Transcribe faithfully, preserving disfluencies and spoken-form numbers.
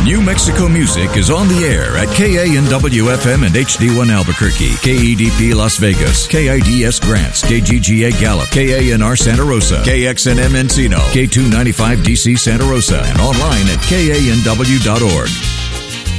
New Mexico music is on the air at K A N W F M and H D one Albuquerque, K E D P Las Vegas, K I D S Grants, K G G A Gallup, K A N R Santa Rosa, K X N M Encino, K two ninety-five D C Santa Rosa, and online at K A N W dot org.